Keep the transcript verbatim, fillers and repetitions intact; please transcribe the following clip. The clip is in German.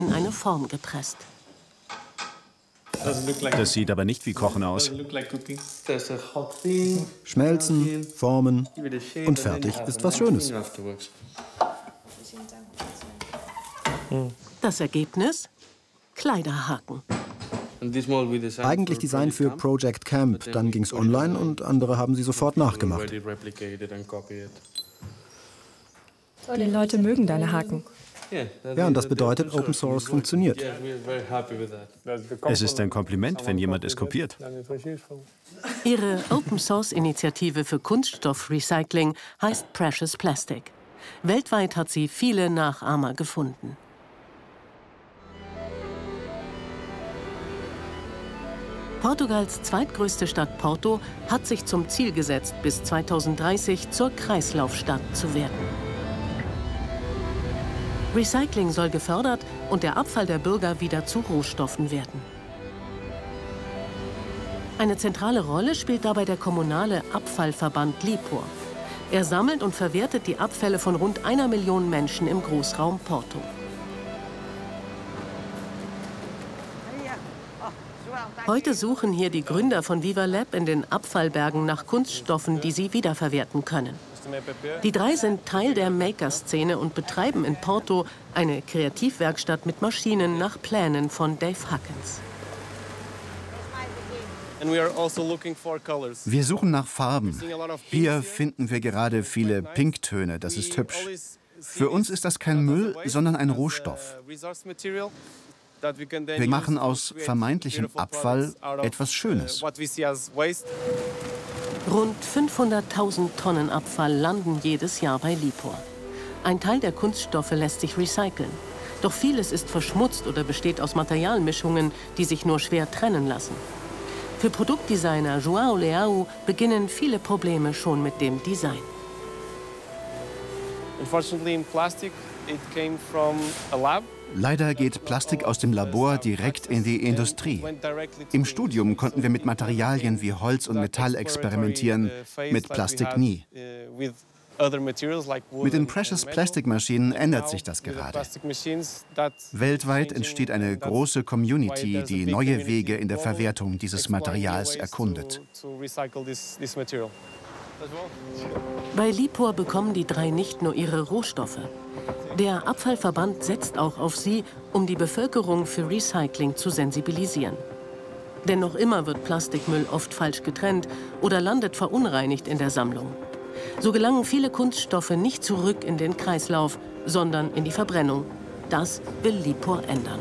in eine Form gepresst. Das sieht aber nicht wie Kochen aus. Schmelzen, formen und fertig ist was Schönes. Das Ergebnis? Kleiderhaken. Eigentlich Design für Project Camp, dann ging's online und andere haben sie sofort nachgemacht. Die Leute mögen deine Haken. Ja, und das bedeutet, Open Source funktioniert. Es ist ein Kompliment, wenn jemand es kopiert. Ihre Open-Source-Initiative für Kunststoffrecycling heißt Precious Plastic. Weltweit hat sie viele Nachahmer gefunden. Portugals zweitgrößte Stadt Porto hat sich zum Ziel gesetzt, bis zweitausenddreißig zur Kreislaufstadt zu werden. Recycling soll gefördert und der Abfall der Bürger wieder zu Rohstoffen werden. Eine zentrale Rolle spielt dabei der kommunale Abfallverband Lipor. Er sammelt und verwertet die Abfälle von rund einer Million Menschen im Großraum Porto. Heute suchen hier die Gründer von Viva Lab in den Abfallbergen nach Kunststoffen, die sie wiederverwerten können. Die drei sind Teil der Maker-Szene und betreiben in Porto eine Kreativwerkstatt mit Maschinen nach Plänen von Dave Huckins. Wir suchen nach Farben. Hier finden wir gerade viele Pinktöne, das ist hübsch. Für uns ist das kein Müll, sondern ein Rohstoff. Wir machen aus vermeintlichem Abfall etwas Schönes. Rund fünfhunderttausend Tonnen Abfall landen jedes Jahr bei Lipor. Ein Teil der Kunststoffe lässt sich recyceln. Doch vieles ist verschmutzt oder besteht aus Materialmischungen, die sich nur schwer trennen lassen. Für Produktdesigner João Leao beginnen viele Probleme schon mit dem Design. Leider geht Plastik aus dem Labor direkt in die Industrie. Im Studium konnten wir mit Materialien wie Holz und Metall experimentieren, mit Plastik nie. Mit den Precious Plastic Maschinen ändert sich das gerade. Weltweit entsteht eine große Community, die neue Wege in der Verwertung dieses Materials erkundet. Bei Lipor bekommen die drei nicht nur ihre Rohstoffe. Der Abfallverband setzt auch auf sie, um die Bevölkerung für Recycling zu sensibilisieren. Denn noch immer wird Plastikmüll oft falsch getrennt oder landet verunreinigt in der Sammlung. So gelangen viele Kunststoffe nicht zurück in den Kreislauf, sondern in die Verbrennung. Das will Lipor ändern.